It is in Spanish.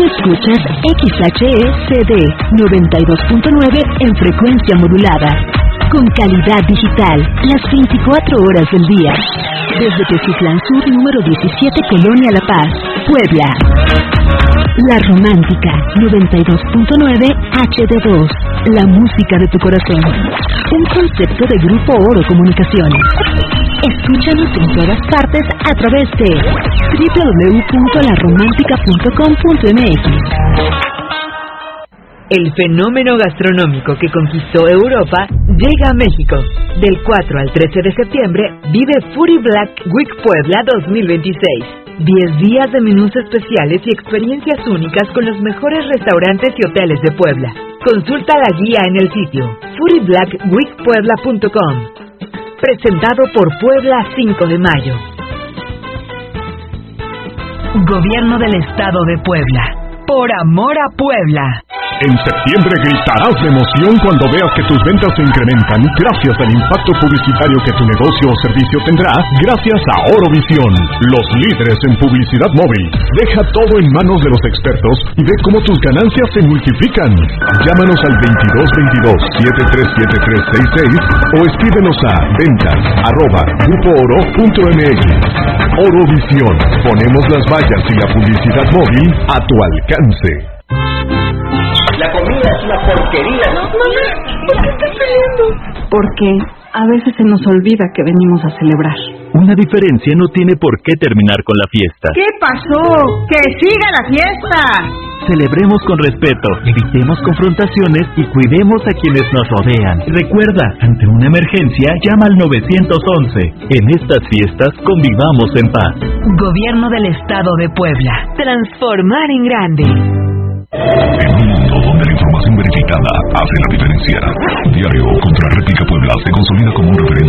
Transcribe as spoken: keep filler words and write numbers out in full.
escuchas X H E C D noventa y dos punto nueve en frecuencia modulada, con calidad digital, las veinticuatro horas del día. Desde Teciutlán Sur, número diecisiete, Colonia La Paz, Puebla. La Romántica, noventa y dos punto nueve H D dos, la música de tu corazón. Un concepto de Grupo Oro Comunicaciones. Escúchanos en todas partes a través de doble u doble u doble u punto la romántica punto com punto m x. El fenómeno gastronómico que conquistó Europa llega a México. Del cuatro al trece de septiembre, vive Foodie Black Week Puebla dos mil veintiséis. diez días de menús especiales y experiencias únicas con los mejores restaurantes y hoteles de Puebla. Consulta la guía en el sitio foodie black week puebla punto com. Presentado por Puebla cinco de mayo. Gobierno del Estado de Puebla. Por amor a Puebla. En septiembre gritarás de emoción cuando veas que tus ventas se incrementan gracias al impacto publicitario que tu negocio o servicio tendrá gracias a Orovisión, los líderes en publicidad móvil. Deja todo en manos de los expertos y ve cómo tus ganancias se multiplican. Llámanos al veintidós veintidós, siete tres siete tres seis seis o escríbenos a ventas arroba grupo oro punto m x. Orovisión, ponemos las vallas y la publicidad móvil a tu alcance. La comida es una porquería. No, mamá, ¿por qué estás peleando? Porque a veces se nos olvida que venimos a celebrar. Una diferencia no tiene por qué terminar con la fiesta. ¿Qué pasó? ¡Que siga la fiesta! Celebremos con respeto, evitemos confrontaciones y cuidemos a quienes nos rodean. Recuerda, ante una emergencia, llama al nueve once. En estas fiestas, convivamos en paz. Gobierno del Estado de Puebla. Transformar en grande. En un mundo donde la información verificada hace la diferencia, Diario Contra Réplica Puebla se consolida como un referente